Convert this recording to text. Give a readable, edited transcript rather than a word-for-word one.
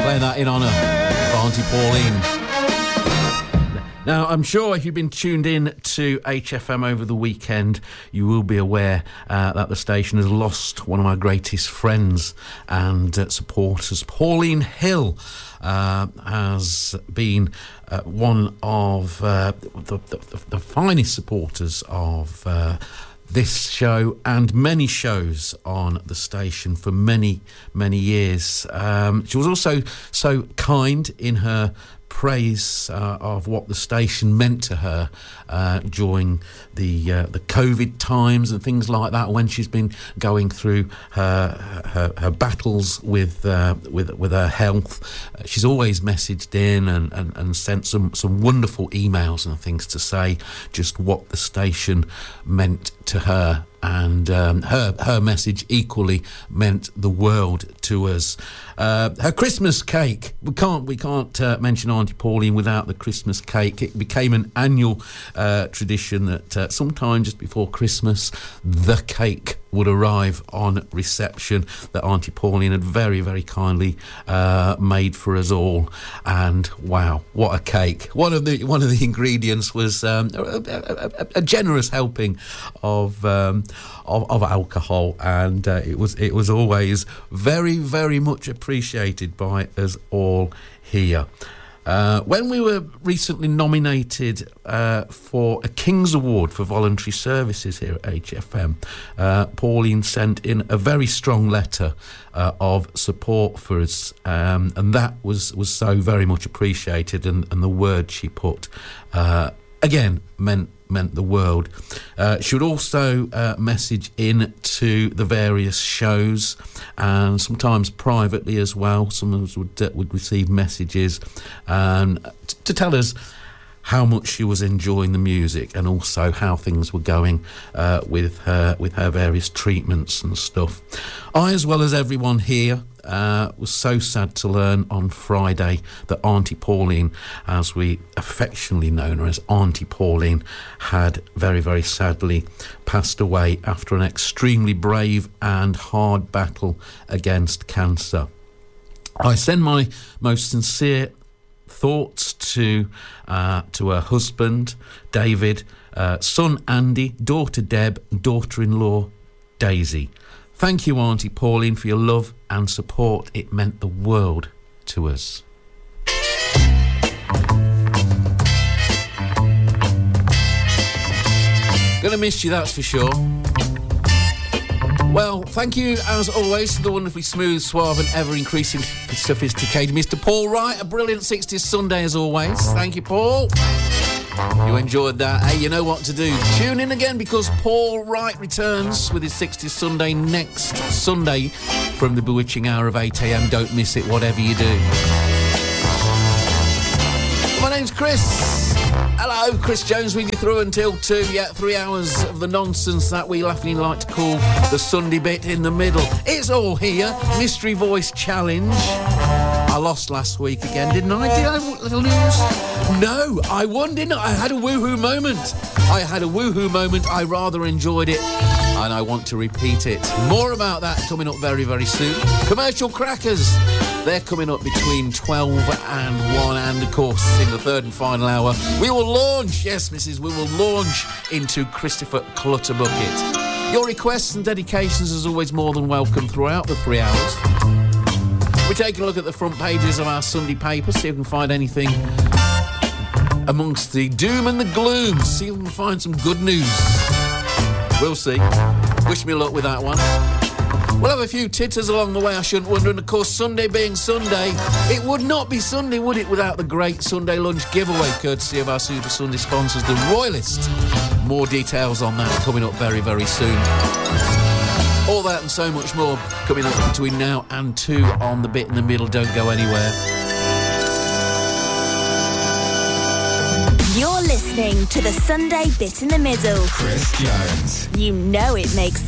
Playing that in honour of Auntie Pauline. Now, I'm sure if you've been tuned in to HFM over the weekend, you will be aware that the station has lost one of my greatest friends and supporters. Pauline Hill has been one of the finest supporters of this show and many shows on the station for many, many years. She was also so kind in her praise of what the station meant to her during the COVID times and things like that, when she's been going through her battles with her health. She's always messaged in and sent some wonderful emails and things to say just what the station meant to her. And her message equally meant the world to us. Her Christmas cake. We can't mention Auntie Pauline without the Christmas cake. It became an annual tradition that sometime just before Christmas, the cake would arrive on reception that Auntie Pauline had very, very kindly made for us all. And wow, what a cake! One of the ingredients was a generous helping of alcohol, and it was always very, very much appreciated by us all here. When we were recently nominated for a King's Award for voluntary services here at HFM, Pauline sent in a very strong letter of support for us, and that was so very much appreciated, and the word she put again meant the world. She would also message in to the various shows, and sometimes privately as well. Some of us would receive messages to tell us how much she was enjoying the music, and also how things were going with her various treatments and stuff. I, as well as everyone here, was so sad to learn on Friday that Auntie Pauline, as we affectionately known her as Auntie Pauline, had very, very sadly passed away after an extremely brave and hard battle against cancer. I send my most sincere thoughts to her husband, David, son Andy, daughter Deb, daughter-in-law Daisy. Thank you, Auntie Pauline, for your love and support. It meant the world to us. Gonna miss you, that's for sure. Well, thank you, as always, to the wonderfully smooth, suave and ever-increasing sophisticated Mr. Paul Wright. A brilliant 60s Sunday, as always. Thank you, Paul. You enjoyed that. Hey, you know what to do. Tune in again, because Paul Wright returns with his 60s Sunday next Sunday from the bewitching hour of 8 a.m. Don't miss it, whatever you do. My name's Chris. Hello, Chris Jones with you through until 2. Yeah, 3 hours of the nonsense that we laughingly like to call the Sunday bit in the middle. It's all here. Mystery Voice Challenge. I lost last week again, didn't I? Did I lose? No, I won, didn't I? I had a woohoo moment. I rather enjoyed it, and I want to repeat it. More about that coming up very, very soon. Commercial crackers. They're coming up between 12 and 1, and of course, in the third and final hour, we will launch, yes, missus, we will launch into Christopher Clutterbucket. Your requests and dedications, as always, more than welcome throughout the 3 hours. We're taking a look at the front pages of our Sunday papers, see if we can find anything amongst the doom and the gloom, see if we can find some good news. We'll see. Wish me luck with that one. We'll have a few titters along the way, I shouldn't wonder, and of course, Sunday being Sunday, it would not be Sunday, would it, without the great Sunday lunch giveaway, courtesy of our Super Sunday sponsors, the Royalist. More details on that coming up very, very soon. All that and so much more coming up between now and 2 on the bit in the middle. Don't go anywhere. You're listening to the Sunday Bit in the Middle. Chris Jones. You know it makes